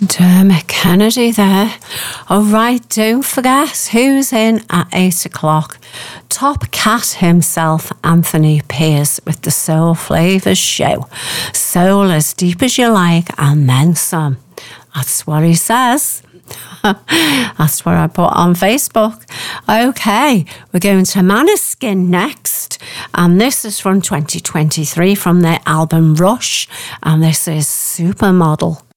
Dermot Kennedy there. All right, don't forget who's in at 8 o'clock. Top cat himself, Anthony Pearce, with the Soul Flavours show. Soul as deep as you like and then some. That's what he says. That's what I put on Facebook. Okay, we're going to Maneskin next. And this is from 2023 from their album Rush. And this is Supermodel.